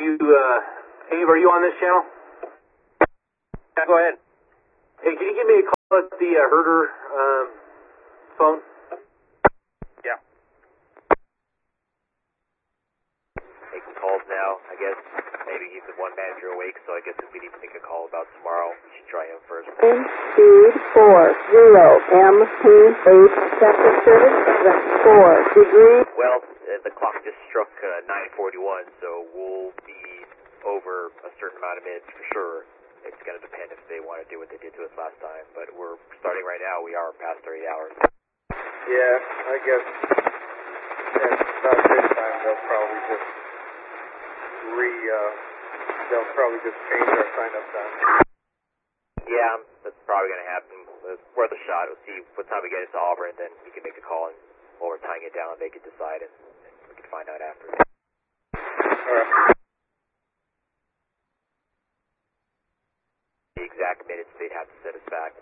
you, Ave, are you on this channel? Yeah, go ahead. Hey, can you give me a call at the herder phone? Yeah. Making calls now. I guess maybe he's the one manager awake, so I guess if we need to make a call about tomorrow, we should try him first. Speed 40, MP8 temperature 4 degrees. Well, the clock just struck 9:41, so we'll be over a certain amount of minutes for sure. It's going to depend if they want to do what they did to us last time, but we're starting right now. We are past 30 hours. Yeah, I guess at about this time they'll probably just change our sign-up time. Yeah, that's probably going to happen. It's worth a shot. We'll see what time we get into Auburn, then we can make a call, and while we're tying it down, they can decide, and we can find out after. All right. The exact minutes they'd have to set us back.